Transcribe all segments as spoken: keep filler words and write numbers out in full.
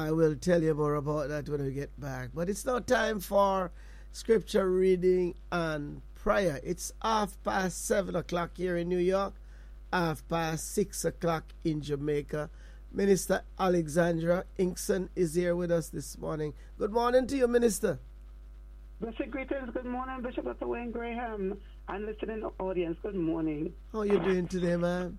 I will tell you more about that when we get back. But it's now time for scripture reading and prayer. It's half past seven o'clock here in New York, half past six o'clock in Jamaica. Minister Alexandra Inkson is here with us this morning. Good morning to you, Minister. Blessed greetings. Good morning, Bishop Doctor Wayne Graham and listening audience. Good morning. How are you doing today, man?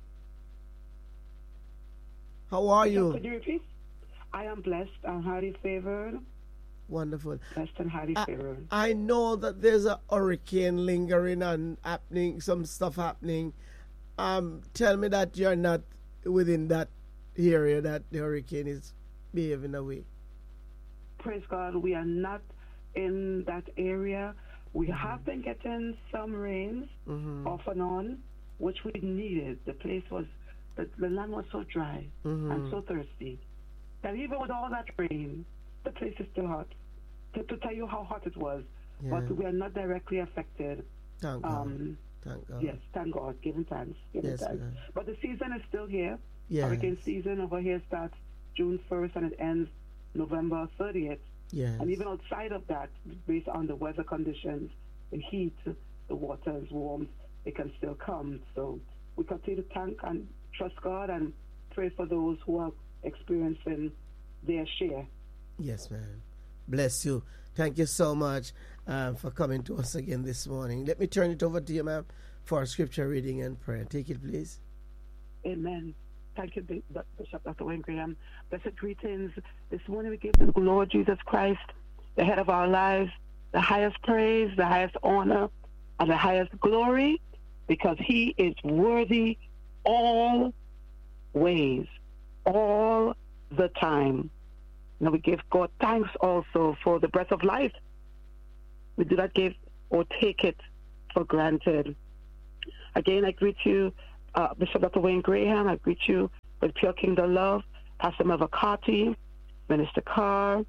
How are Bishop, you? Could you repeat? I am blessed and highly favored. Wonderful. Blessed and highly I, favored. I know that there's a hurricane lingering and happening, some stuff happening. Um, tell me that you're not within that area that the hurricane is behaving away. Praise God, we are not in that area. We mm-hmm. have been getting some rains mm-hmm. off and on, which we needed. The place was, the, the land was so dry mm-hmm. and so thirsty that even with all that rain, the place is still hot. To, to tell you how hot it was, yeah. but we are not directly affected. Thank God. Um, thank God. Yes, thank God. Giving thanks. Giving yes, thanks. But the season is still here. Yes. Hurricane season over here starts June first and it ends November thirtieth. Yes. And even outside of that, based on the weather conditions, the heat, the water is warm, it can still come. So we continue to thank and trust God and pray for those who are experiencing their share. Yes, ma'am. Bless you. Thank you so much uh, for coming to us again this morning. Let me turn it over to you, ma'am, for scripture reading and prayer. Take it, please. Amen. Thank you, Bishop Doctor Wayne Graham. Blessed greetings. This morning we give the Lord Jesus Christ, the head of our lives, the highest praise, the highest honor, and the highest glory, because he is worthy all ways, all the time. Now we give God thanks also for the breath of life. We do not give or take it for granted. Again, I greet you, uh, Bishop Doctor Wayne Graham. I greet you with pure kingdom love, Pastor Mavakati, Minister Carr,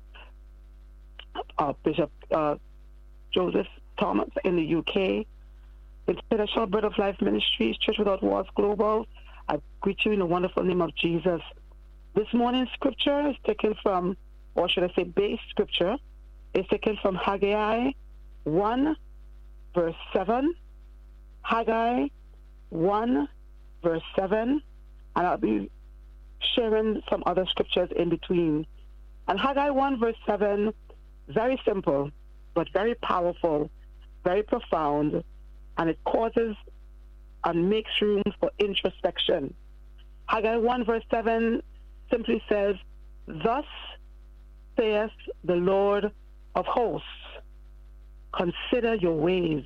uh, Bishop uh, Joseph Thomas in the U K, International Bread of Life Ministries, Church Without Walls Global. I greet you in the wonderful name of Jesus. This morning's scripture is taken from, or should I say base scripture, is taken from Haggai one, verse seven. Haggai one, verse seven. And I'll be sharing some other scriptures in between. And Haggai one, verse seven, very simple, but very powerful, very profound, and it causes and makes room for introspection. Haggai one, verse seven simply says, "Thus saith the Lord of hosts, consider your ways.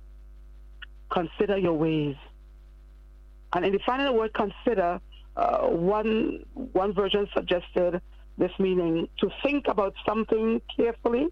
Consider your ways." And in defining the word consider, uh, one, one version suggested this meaning: to think about something carefully,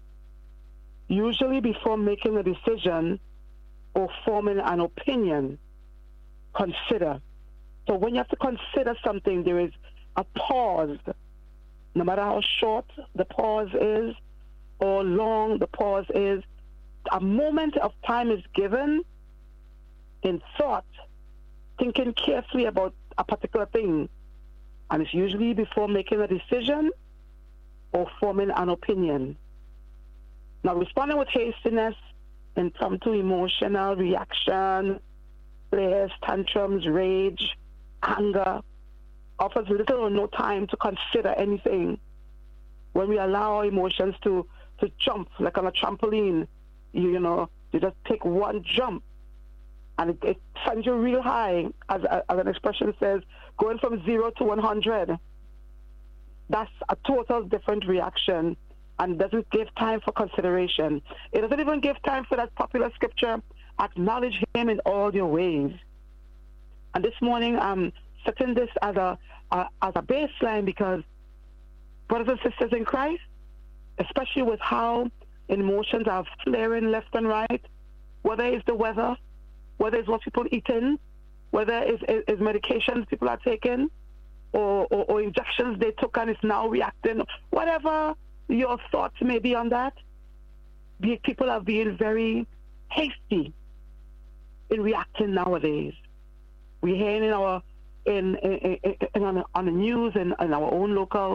usually before making a decision or forming an opinion. Consider. So when you have to consider something, there is a pause. No matter how short the pause is or long the pause is, a moment of time is given in thought, thinking carefully about a particular thing. And it's usually before making a decision or forming an opinion. Now, responding with hastiness, impromptu emotional reaction, flares, tantrums, rage, anger, offers little or no time to consider anything. When we allow our emotions to, to jump like on a trampoline, you, you know, you just take one jump and it, it sends you real high, as, as an expression says, going from zero to one hundred. That's a total different reaction and doesn't give time for consideration. It doesn't even give time for that popular scripture, acknowledge him in all your ways. And this morning I'm setting this as a, a as a baseline because, brothers and sisters in Christ, especially with how emotions are flaring left and right, whether it's the weather, whether it's what people eating, whether it's, it's medications people are taking, or, or, or injections they took and it's now reacting, whatever your thoughts may be on that, people are being very hasty in reacting nowadays. We're hearing in our in, in, in, in on, the, on the news and in, in our own local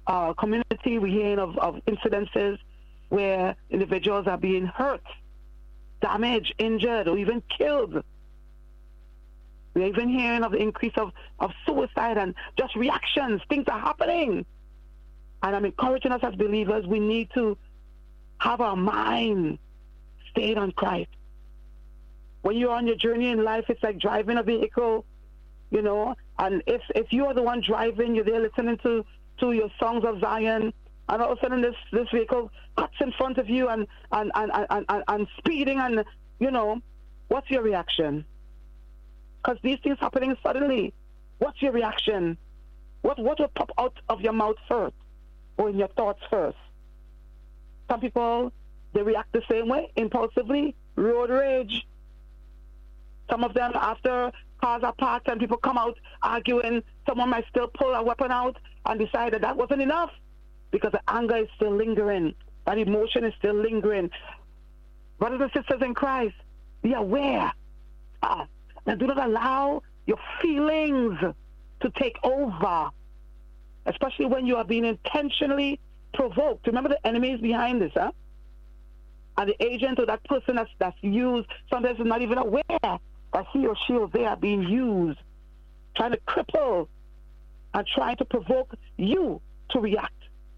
uh, community, we're hearing of, of incidences where individuals are being hurt, damaged, injured, or even killed. We're even hearing of the increase of, of suicide and just reactions. Things are happening. And I'm encouraging us as believers, we need to have our mind stayed on Christ. When you're on your journey in life, it's like driving a vehicle, you know, and if, if you are the one driving, you're there listening to, to your songs of Zion, and all of a sudden this, this vehicle cuts in front of you and, and, and, and, and, and speeding, and, you know, what's your reaction? Because these things happening suddenly. What's your reaction? What what will pop out of your mouth first, or in your thoughts first? Some people, they react the same way, impulsively, road rage. Some of them, after cars are parked and people come out arguing, someone might still pull a weapon out and decide that that wasn't enough because the anger is still lingering. That emotion is still lingering. Brothers and sisters in Christ, be aware. Ah, and do not allow your feelings to take over, especially when you are being intentionally provoked. Remember, the enemy is behind this, huh? And the agent or that person that's, that's used sometimes is not even aware that he or she or they are being used, trying to cripple and trying to provoke you to react.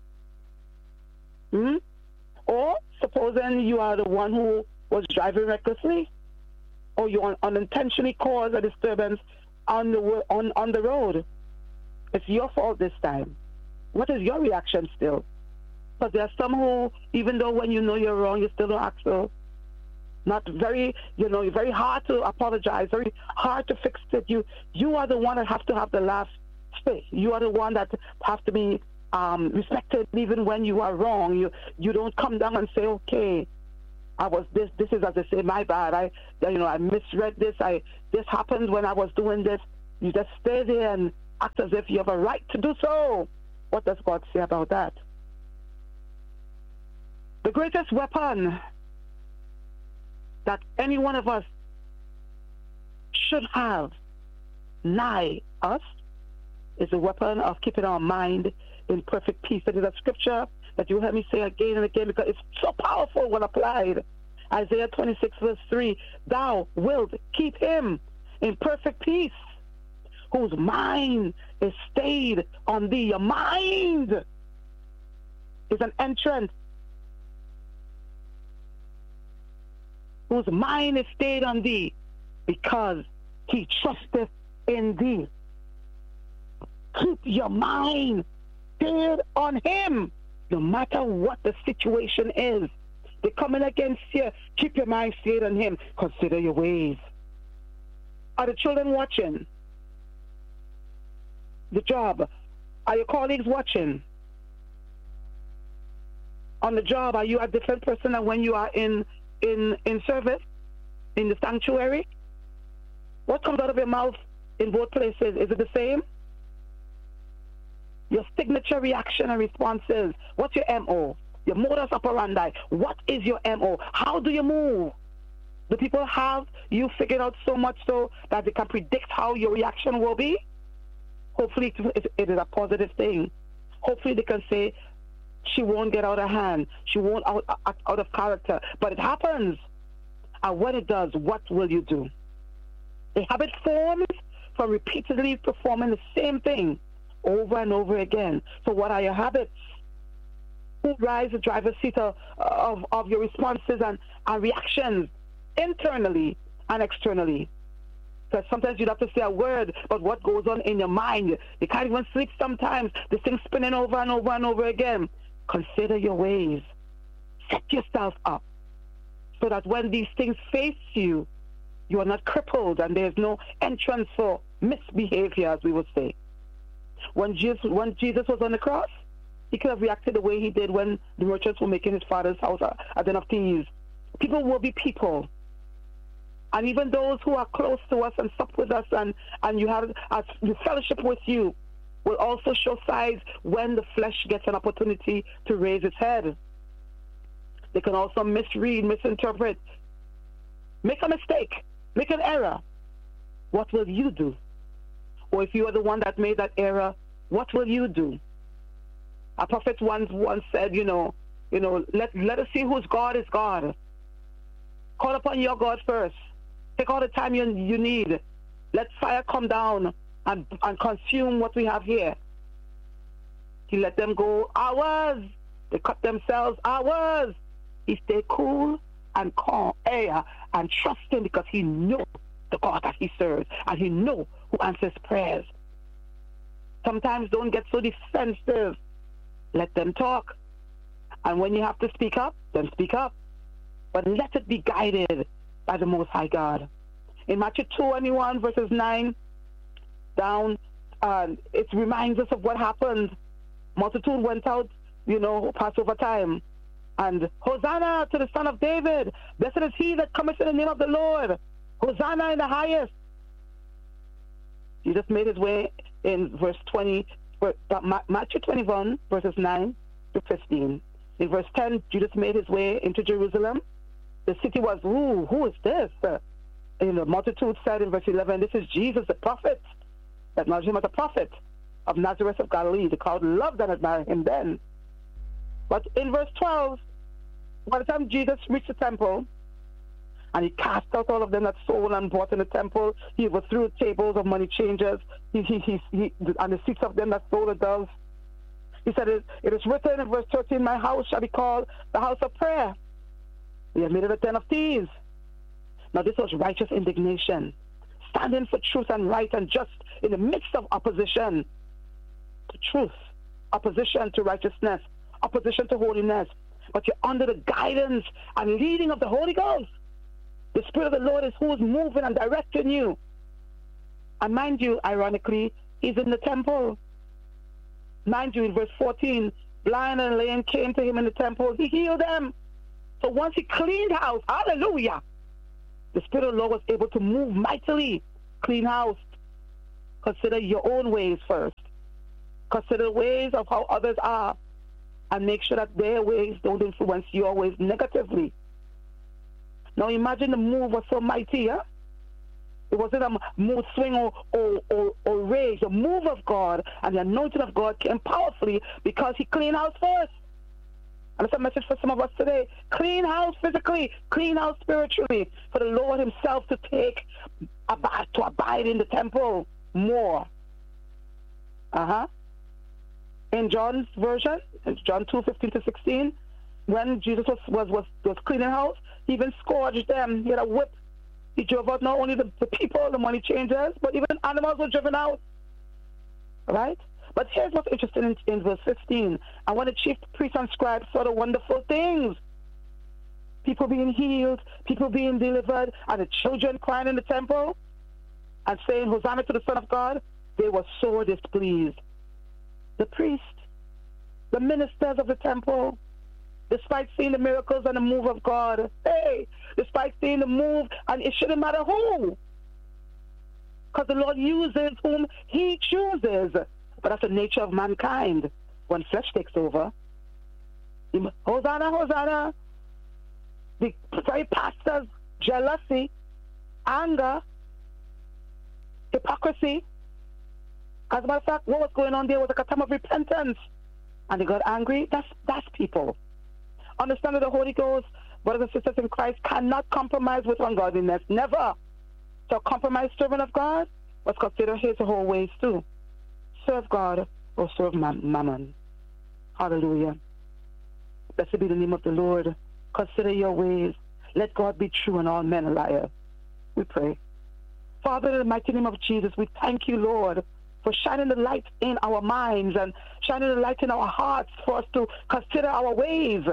Hmm? Or supposing you are the one who was driving recklessly, or you un- unintentionally caused a disturbance on the on, on the road. It's your fault this time. What is your reaction still? Because there are some who, even though when you know you're wrong, you still don't act so. Not very, you know, very hard to apologize, very hard to fix it. You you are the one that has to have the last say. You are the one that has to be um, respected even when you are wrong. You you don't come down and say, okay, I was this, this is, as they say, my bad. I, you know, I misread this. I, this happened when I was doing this. You just stay there and act as if you have a right to do so. What does God say about that? The greatest weapon that any one of us should have nigh us is the weapon of keeping our mind in perfect peace. It is a scripture that you heard me say again and again because it's so powerful when applied. Isaiah twenty-six verse three, thou wilt keep him in perfect peace, whose mind is stayed on thee. Your mind is an entrance. Whose mind is stayed on thee, because he trusteth in thee. Keep your mind stayed on him. No matter what the situation is, they're coming against you. Keep your mind stayed on him. Consider your ways. Are the children watching? The job. Are your colleagues watching? On the job, are you a different person than when you are in, in, in service, in the sanctuary? What comes out of your mouth in both places? Is it the same? Your signature reaction and responses. What's your M O? Your modus operandi. What is your M O? How do you move? Do people have you figured out so much so that they can predict how your reaction will be? Hopefully it is a positive thing. Hopefully they can say, she won't get out of hand. She won't out, out, out of character. But it happens. And when it does, what will you do? A habit forms from repeatedly performing the same thing over and over again. So what are your habits? Who drives the driver's seat of, of, of your responses and, and reactions internally and externally? Because sometimes you have to say a word, but what goes on in your mind? You can't even sleep sometimes. The thing's spinning over and over and over again. Consider your ways. Set yourself up so that when these things face you, you are not crippled and there's no entrance for misbehavior, as we would say. When Jesus, when Jesus was on the cross, he could have reacted the way he did when the merchants were making his father's house a, a den of thieves. People will be people. And even those who are close to us and sup with us and, and you have as you fellowship with you will also show signs when the flesh gets an opportunity to raise its head. They can also misread, misinterpret, make a mistake, make an error. What will you do? Or if you are the one that made that error, what will you do? A prophet once once said, you know, you know, let let us see whose God is God. Call upon your God first. Take all the time you you need. Let fire come down and and consume what we have here. He let them go hours. They cut themselves hours. He stayed cool and calm, air, and trust him because he knew the God that he serves, and he knew who answers prayers. Sometimes don't get so defensive. Let them talk. And when you have to speak up, then speak up. But let it be guided by the Most High God. In Matthew twenty-one, verses nine down, uh, it reminds us of what happened. Multitude went out, you know, Passover time. And Hosanna to the Son of David. Blessed is he that cometh in the name of the Lord. Hosanna in the highest. Jesus made his way in verse twenty, Matthew twenty-one, verses nine to fifteen. In verse ten, Judas made his way into Jerusalem. The city was, ooh, who is this? Uh, and the multitude said in verse eleven, this is Jesus, the prophet. Acknowledge him as a prophet of Nazareth of Galilee. The crowd loved and admired him then. But in verse twelve, by the time Jesus reached the temple, and he cast out all of them that sold and bought in the temple, he overthrew tables of money changers, he, he, he, he, and the seats of them that sold the doves. He said, it, it is written in verse thirteen, my house shall be called the house of prayer. He had made it a den of thieves. Now this was righteous indignation, standing for truth and right and just in the midst of opposition to truth, opposition to righteousness, opposition to holiness. But you're under the guidance and leading of the Holy Ghost. The Spirit of the Lord is who is moving and directing you. And mind you, ironically, he's in the temple. Mind you, in verse fourteen, blind and lame came to him in the temple. He healed them. So once he cleaned house, hallelujah, the Spirit of the Lord was able to move mightily. Clean house. Consider your own ways first. Consider the ways of how others are, and make sure that their ways don't influence your ways negatively. Now imagine the move was so mighty, huh? It wasn't a mood swing or, or, or, or rage. The move of God and the anointing of God came powerfully because he cleaned house first. And that's a message for some of us today. Clean house physically, clean house spiritually, for the Lord himself to take, abide, to abide in the temple more. Uh-huh. In John's version, John two, fifteen to sixteen, when Jesus was, was, was, was cleaning house, he even scourged them. He had a whip. He drove out not only the, the people, the money changers, but even animals were driven out. Right? But here's what's interesting in, in verse fifteen. And when the chief priests and scribes saw the wonderful things, people being healed, people being delivered, and the children crying in the temple and saying, Hosanna to the Son of God, they were so displeased. The priests, the ministers of the temple, despite seeing the miracles and the move of God, hey, despite seeing the move, and it shouldn't matter who, because the Lord uses whom he chooses. But that's the nature of mankind when flesh takes over. Hosanna, Hosanna. The very pastors, jealousy, anger, hypocrisy. As a matter of fact, what was going on there was like a time of repentance. And they got angry. That's, that's people. Understand that the Holy Ghost, brothers and sisters in Christ, cannot compromise with ungodliness. Never. So a compromised servant of God was considered his whole ways too. Serve God or serve mammon. Hallelujah. Blessed be the name of the Lord. Consider your ways. Let God be true and all men a liar. We pray. Father, in the mighty name of Jesus, we thank you, Lord, for shining the light in our minds and shining the light in our hearts for us to consider our ways.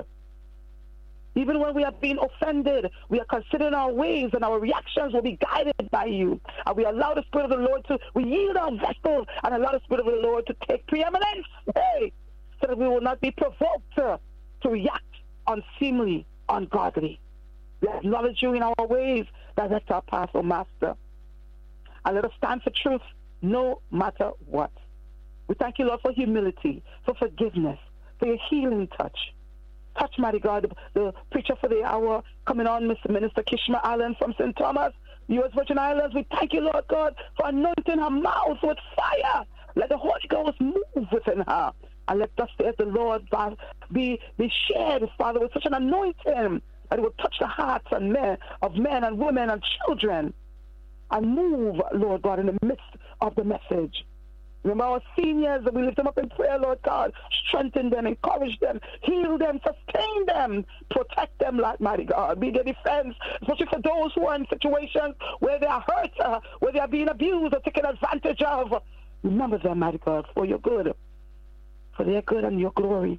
Even when we are being offended, we are considering our ways, and our reactions will be guided by you. And we allow the Spirit of the Lord to, we yield our vessels and allow the Spirit of the Lord to take preeminence, hey, so that we will not be provoked to, to react unseemly, ungodly. We acknowledge you in our ways, direct our path, O Master. And let us stand for truth no matter what. We thank you, Lord, for humility, for forgiveness, for your healing touch. Touch, mighty God, the, the preacher for the hour coming on, Mister Minister Kishma Allen from Saint Thomas, U S Virgin Islands. We thank you, Lord God, for anointing her mouth with fire. Let the Holy Ghost move within her And let us, as the Lord, God, be, be shared, Father, with such an anointing that it will touch the hearts and men, of men and women and children, and move, Lord God, in the midst of the message. Remember our seniors, we lift them up in prayer, Lord God. Strengthen them, encourage them, heal them, sustain them, protect them, like mighty God. Be their defense, especially for those who are in situations where they are hurt, uh, where they are being abused or taken advantage of. Remember them, mighty God, for your good, for their good and your glory.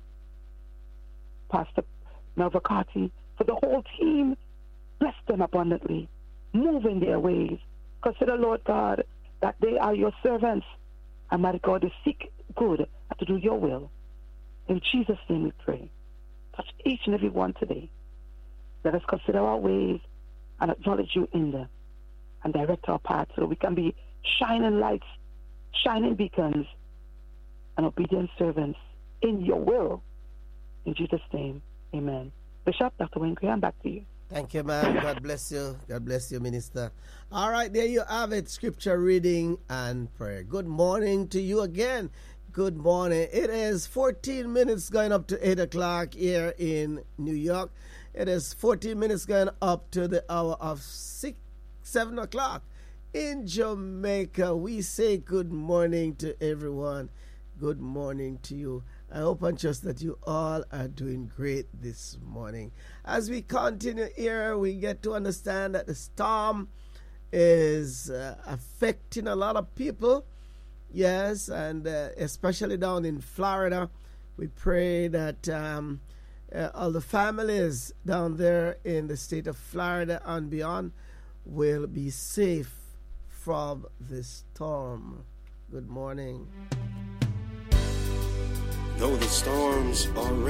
Pastor Melvacati, for the whole team, bless them abundantly. Move in their ways. Consider, Lord God, that they are your servants. And mighty God, to seek good and to do your will. In Jesus' name we pray. Touch each and every one today. Let us consider our ways and acknowledge you in them. And direct our path so we can be shining lights, shining beacons, and obedient servants in your will. In Jesus' name, amen. Bishop, Doctor Wayne Graham, back to you. Thank you, man. God bless you. God bless you, Minister. All right, there you have it. Scripture reading and prayer. Good morning to you again. Good morning. It is fourteen minutes going up to eight o'clock here in New York. It is fourteen minutes going up to the hour of six, seven o'clock in Jamaica. We say good morning to everyone. Good morning to you. I hope and trust that you all are doing great this morning. As we continue here, we get to understand that the storm is uh, affecting a lot of people. Yes, and uh, especially down in Florida. We pray that um, uh, all the families down there in the state of Florida and beyond will be safe from this storm. Good morning. Though the storms are